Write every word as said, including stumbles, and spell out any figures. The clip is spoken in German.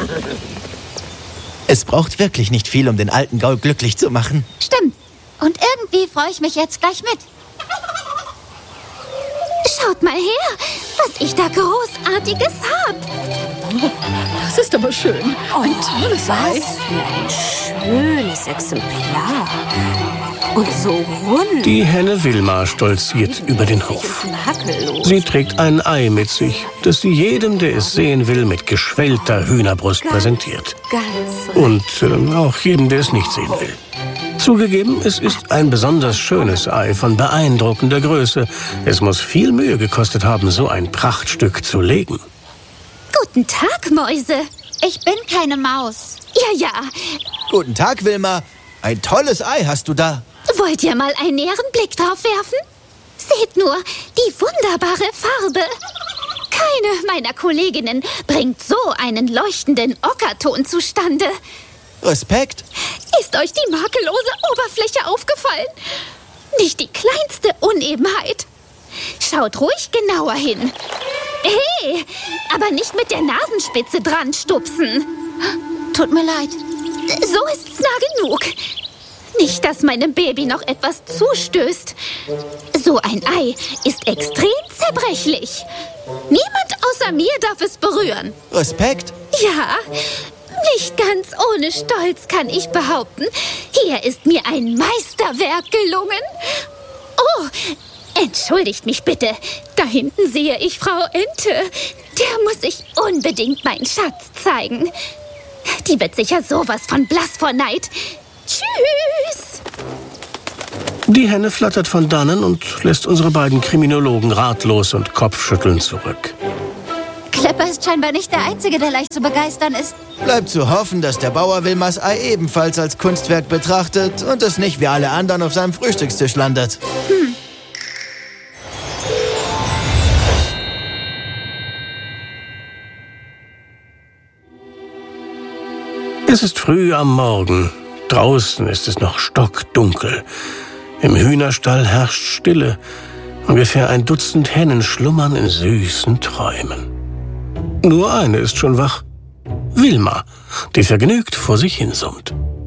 Es braucht wirklich nicht viel, um den alten Gaul glücklich zu machen. Stimmt. Und irgendwie freue ich mich jetzt gleich mit. Schaut mal her, was ich da Großartiges habe. Das ist aber schön. Ein Oh, tolles Ei. was für ein schönes Exemplar. Und so rund. Die Henne Wilma stolziert über den Hof. Makellos. Sie trägt ein Ei mit sich, das sie jedem, der es sehen will, mit geschwellter Hühnerbrust präsentiert. Ganz Und äh, auch jedem, der es nicht sehen will. Zugegeben, es ist ein besonders schönes Ei von beeindruckender Größe. Es muss viel Mühe gekostet haben, so ein Prachtstück zu legen. Guten Tag, Mäuse. Ich bin keine Maus. Ja, ja. Guten Tag, Wilma. Ein tolles Ei hast du da. Wollt ihr mal einen näheren Blick drauf werfen? Seht nur, die wunderbare Farbe. Keine meiner Kolleginnen bringt so einen leuchtenden Ockerton zustande. Respekt. Ist euch die makellose Oberfläche aufgefallen? Nicht die kleinste Unebenheit. Schaut ruhig genauer hin. Hey, aber nicht mit der Nasenspitze dran stupsen. Tut mir leid. So ist's nah genug. Nicht, dass meinem Baby noch etwas zustößt. So ein Ei ist extrem zerbrechlich. Niemand außer mir darf es berühren. Respekt. Ja, nicht ganz ohne Stolz kann ich behaupten, hier ist mir ein Meisterwerk gelungen. Oh, entschuldigt mich bitte. Da hinten sehe ich Frau Ente. Der muss ich unbedingt meinen Schatz zeigen. Die wird sicher sowas von blass vor Neid. Tschüss! Die Henne flattert von dannen und lässt unsere beiden Kriminologen ratlos und kopfschüttelnd zurück. Klepper ist scheinbar nicht der Einzige, der leicht zu begeistern ist. Bleibt zu hoffen, dass der Bauer Wilmas Ei ebenfalls als Kunstwerk betrachtet und es nicht wie alle anderen auf seinem Frühstückstisch landet. Hm. Es ist früh am Morgen. Draußen ist es noch stockdunkel. Im Hühnerstall herrscht Stille. Ungefähr ein Dutzend Hennen schlummern in süßen Träumen. Nur eine ist schon wach. Wilma, die vergnügt vor sich hinsummt.